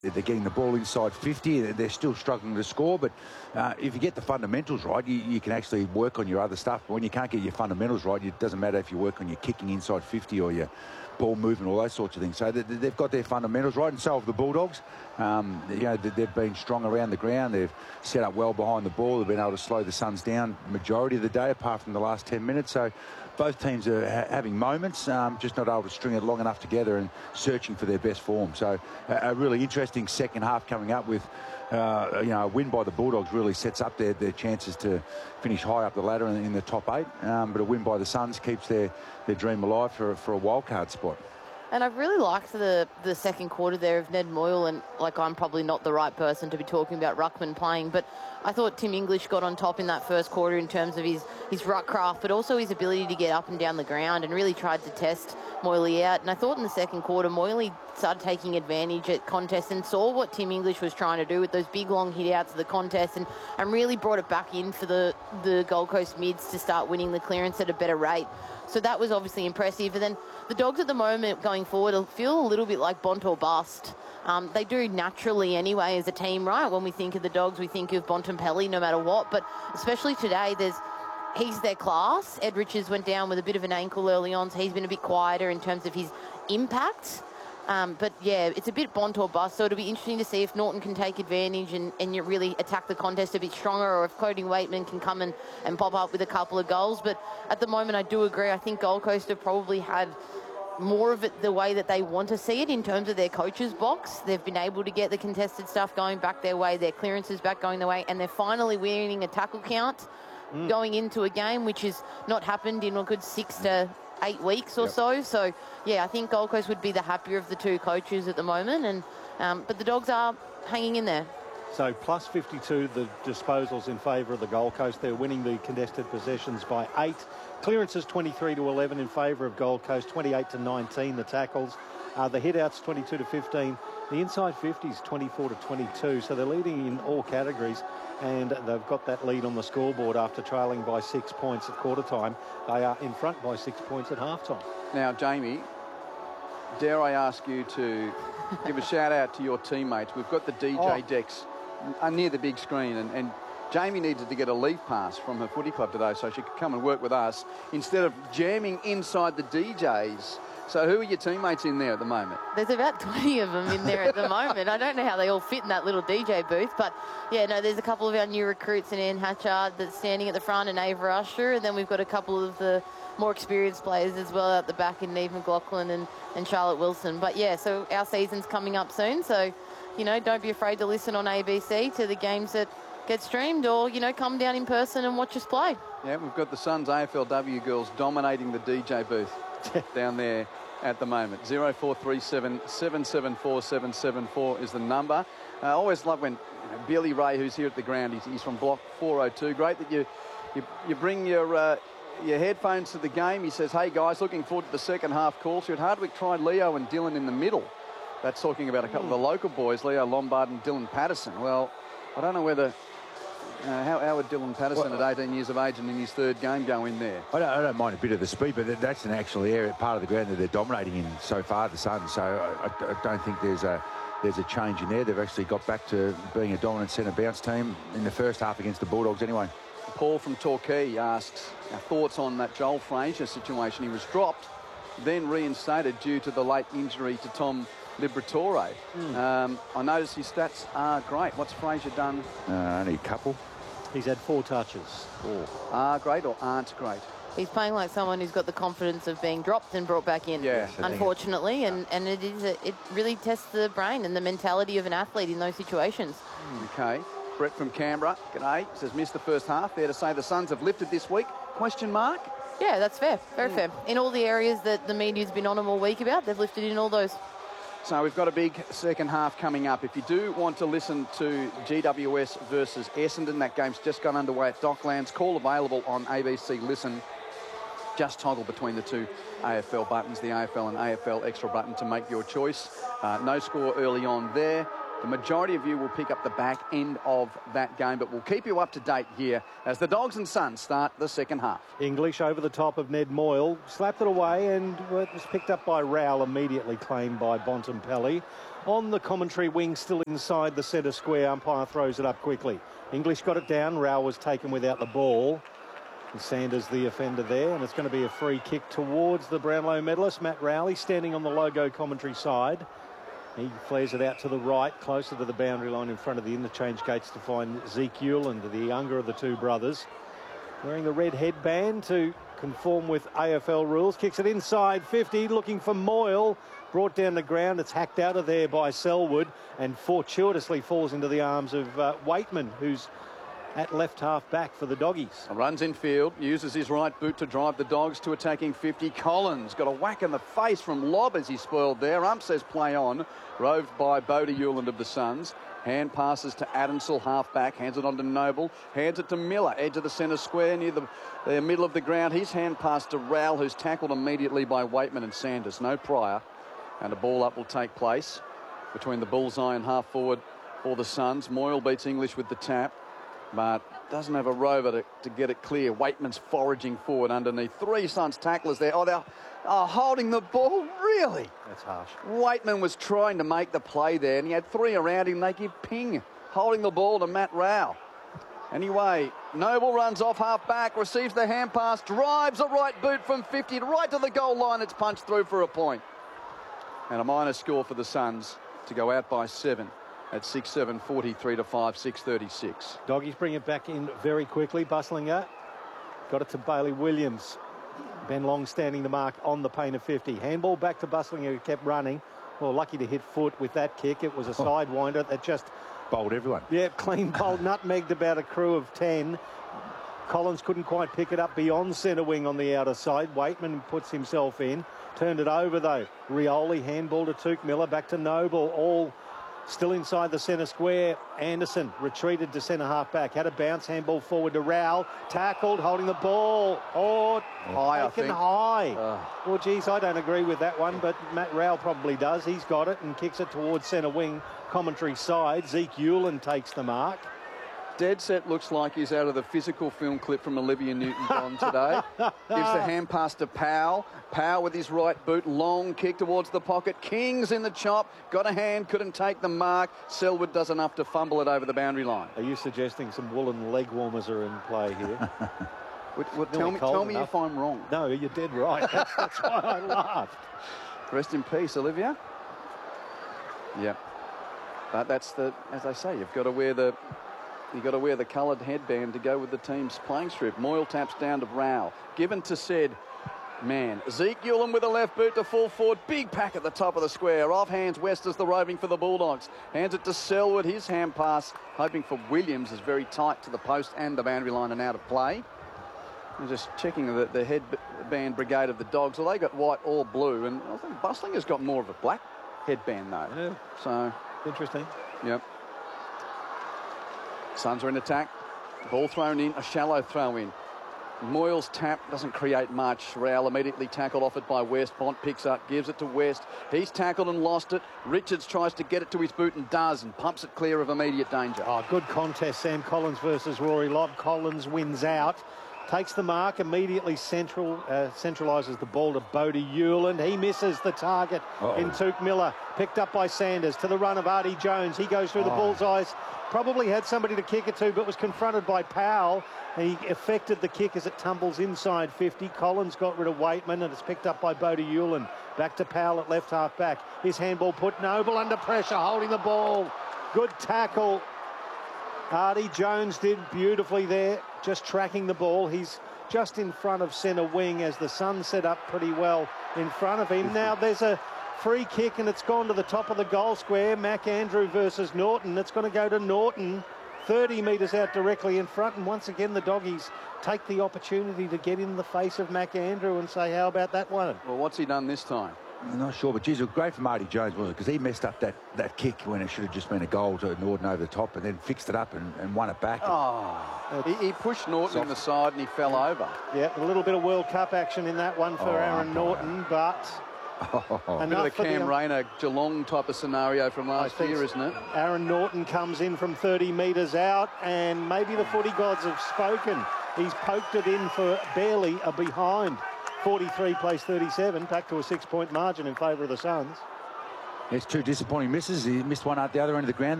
They're getting the ball inside 50. They're still struggling to score, but if you get the fundamentals right, you can actually work on your other stuff. But when you can't get your fundamentals right, it doesn't matter if you work on your kicking inside 50 or your ball movement, all those sorts of things. So they've got their fundamentals right, and so have the Bulldogs. They've been strong around the ground. They've set up well behind the ball. They've been able to slow the Suns down majority of the day, apart from the last 10 minutes. So both teams are having moments, just not able to string it long enough together and searching for their best form. So a really interesting second half coming up with, a win by the Bulldogs really sets up their chances to finish high up the ladder in the top 8. But a win by the Suns keeps their dream alive for a wildcard spot. And I've really liked the second quarter there of Ned Moyle, and I'm probably not the right person to be talking about ruckman playing, but I thought Tim English got on top in that first quarter in terms of his ruck craft, but also his ability to get up and down the ground, and really tried to test Moyle out. And I thought in the second quarter, Moyle started taking advantage at contests and saw what Tim English was trying to do with those big long hit outs of the contest, and really brought it back in for the Gold Coast mids to start winning the clearance at a better rate. So that was obviously impressive. And then the Dogs at the moment going forward feel a little bit like Bont or bust. They do naturally anyway as a team, right? When we think of the Dogs, we think of Bontempelli no matter what. But especially today, he's their class. Ed Richards went down with a bit of an ankle early on, so he's been a bit quieter in terms of his impact. But yeah, it's a bit Bont or bust, so it'll be interesting to see if Norton can take advantage and you really attack the contest a bit stronger, or if Cody Waitman can come and pop up with a couple of goals. But at the moment, I do agree. I think Gold Coast have probably had more of it the way that they want to see it in terms of their coach's box. They've been able to get the contested stuff going back their way, their clearances back going their way, and they're finally winning a tackle count going into a game, which has not happened in a good 6 to 8 weeks or so. So, yeah, I think Gold Coast would be the happier of the two coaches at the moment. And but the Dogs are hanging in there. So plus 52, the disposals in favour of the Gold Coast. They're winning the contested possessions by 8. Clearances 23 to 11 in favour of Gold Coast, 28 to 19 the tackles. The hit-outs 22 to 15. The inside 50s 24 to 22. So they're leading in all categories, and they've got that lead on the scoreboard after trailing by 6 points at quarter time. They are in front by 6 points at half time. Now, Jamie, dare I ask you to give a shout out to your teammates? We've got the DJ decks near the big screen, and Jamie needed to get a leave pass from her footy club today so she could come and work with us instead of jamming inside the DJs. So who are your teammates in there at the moment? There's about 20 of them in there at the moment. I don't know how they all fit in that little DJ booth, but yeah, no, there's a couple of our new recruits in Anne Hatchard that's standing at the front, and Ava Usher, and then we've got a couple of the more experienced players as well at the back in Neve McLaughlin and Charlotte Wilson. But yeah, so our season's coming up soon, so, don't be afraid to listen on ABC to the games that get streamed, or, come down in person and watch us play. Yeah, we've got the Suns AFLW girls dominating the DJ booth down there at the moment. 0437 774 774 is the number. I always love when Billy Ray, who's here at the ground, he's from block 402. Great that you bring your headphones to the game. He says, hey guys, looking forward to the second half call. So at Hardwick tried Leo and Dylan in the middle. That's talking about a couple of the local boys, Leo Lombard and Dylan Patterson. Well, I don't know whether... how would Dylan Patterson at 18 years of age and in his third game go in there? I don't mind a bit of the speed, but that's an actual area, part of the ground that they're dominating in so far, the Suns. So I don't think there's a change in there. They've actually got back to being a dominant centre bounce team in the first half against the Bulldogs anyway. Paul from Torquay asks our thoughts on that Joel Frazier situation. He was dropped, then reinstated due to the late injury to Tom Liberatore. I noticed his stats are great. What's Frazier done? Only a couple. He's had 4 touches. Are great or aren't great? He's playing like someone who's got the confidence of being dropped and brought back in, unfortunately, and it really tests the brain and the mentality of an athlete in those situations. Okay. Brett from Canberra, g'day, says missed the first half. Fair to say the Suns have lifted this week? Question mark? Yeah, that's fair. Very fair. In all the areas that the media's been on them all week about, they've lifted in all those. So we've got a big second half coming up. If you do want to listen to GWS versus Essendon, that game's just gone underway at Docklands. Call available on ABC Listen. Just toggle between the two AFL buttons, the AFL and AFL Extra button, to make your choice. No score early on there. The majority of you will pick up the back end of that game, but we'll keep you up to date here as the Dogs and Sons start the second half. English over the top of Ned Moyle, slapped it away, and it was picked up by Rowell, immediately claimed by Bontempelli. On the commentary wing, still inside the centre square, umpire throws it up quickly. English got it down, Rowell was taken without the ball. And Sanders the offender there, and it's going to be a free kick towards the Brownlow medalist, Matt Rowley, standing on the logo commentary side. He flares it out to the right, closer to the boundary line in front of the interchange gates to find Zeke Hewland, the younger of the two brothers. Wearing the red headband to conform with AFL rules. Kicks it inside 50, looking for Moyle. Brought down the ground. It's hacked out of there by Selwood and fortuitously falls into the arms of Waitman, who's at left half back for the Doggies. Runs in field, uses his right boot to drive the Dogs to attacking 50. Collins got a whack in the face from Lobb as he spoiled there. Ump says play on. Roved by Bodie Hewland of the Suns. Hand passes to Adamsel, half back, hands it on to Noble, hands it to Miller, edge of the centre square near the middle of the ground. His hand pass to Rowell, who's tackled immediately by Waitman and Sanders. No prior, and a ball up will take place between the bullseye and half forward for the Suns. Moyle beats English with the tap, but doesn't have a rover to get it clear. Waitman's foraging forward underneath. Three Suns tacklers there. Oh, they're holding the ball, really? That's harsh. Waitman was trying to make the play there, and he had three around him. They give ping, holding the ball to Matt Rowell. Anyway, Noble runs off half back, receives the hand pass, drives a right boot from 50 right to the goal line. It's punched through for a point. And a minor score for the Suns to go out by 7 at 6-7, 43 to 5, 6:36. Doggies bring it back in very quickly. Buslinger got it to Bailey Williams. Ben Long standing the mark on the paint of 50. Handball back to Buslinger, who kept running. Well, lucky to hit foot with that kick. It was a sidewinder that just bowled everyone. Yeah, clean bowled, nutmegged about a crew of 10. Collins couldn't quite pick it up beyond centre wing on the outer side. Waitman puts himself in. Turned it over, though. Rioli, handball to Tuke Miller, back to Noble. All still inside the centre square. Anderson retreated to centre half back. Had a bounce, handball forward to Rowell. Tackled, holding the ball. High, taken high. Well, geez, I don't agree with that one, but Matt Rowell probably does. He's got it and kicks it towards centre wing, commentary side. Zeke Hewland takes the mark. Dead set looks like he's out of the physical film clip from Olivia Newton-John today. Gives the hand pass to Powell. Powell with his right boot, long kick towards the pocket. King's in the chop, got a hand, couldn't take the mark. Selwood does enough to fumble it over the boundary line. Are you suggesting some woolen leg warmers are in play here? Tell me if I'm wrong. No, you're dead right. That's why I laughed. Rest in peace, Olivia. Yeah. But that's as I say, you've got to wear the coloured headband to go with the team's playing strip. Moyle taps down to Rowell. Given to said man. Zeke Hewland with a left boot to full forward. Big pack at the top of the square. Off hands West as the roving for the Bulldogs. Hands it to Selwood. His hand pass, hoping for Williams, is very tight to the post and the boundary line and out of play. I'm just checking the headband brigade of the Dogs. Well, they got white or blue, and I think Buslinger's got more of a black headband though. Yeah. So interesting. Yep. Suns are in attack. Ball thrown in, a shallow throw in. Moyle's tap doesn't create much. Rowell immediately tackled off it by West. Bont picks up, gives it to West. He's tackled and lost it. Richards tries to get it to his boot and does, and pumps it clear of immediate danger. Oh, good contest, Sam Collins versus Rory Lobb. Collins wins out. Takes the mark, immediately centralises the ball to Bodie Hewland. He misses the target in Tuke Miller. Picked up by Sanders to the run of Artie Jones. He goes through the bullseyes. Probably had somebody to kick it to, but was confronted by Powell. He effected the kick as it tumbles inside 50. Collins got rid of Waitman, and it's picked up by Bodie Hewland. Back to Powell at left half back. His handball put Noble under pressure, holding the ball. Good tackle. Artie Jones did beautifully there, just tracking the ball. He's just in front of centre wing as the Sun set up pretty well in front of him. Now there's a free kick and it's gone to the top of the goal square. Mac Andrew versus Norton. It's going to go to Norton, 30 metres out directly in front. And once again, the Doggies take the opportunity to get in the face of Mac Andrew and say, how about that one? Well, what's he done this time? I'm not sure, but geez, it was great from Artie Jones, wasn't it? Because he messed up that kick when it should have just been a goal to Norton over the top, and then fixed it up and won it back. He pushed Norton in the side and he fell over. Yeah, a little bit of World Cup action in that one for Aaron Norton, but A bit of the Cam Rayner Geelong type of scenario from last year, isn't it? Aaron Norton comes in from 30 metres out, and maybe the footy gods have spoken. He's poked it in for barely a behind. 43 plays 37, back to a 6-point margin in favour of the Suns. There's two disappointing misses. He missed one at the other end of the ground.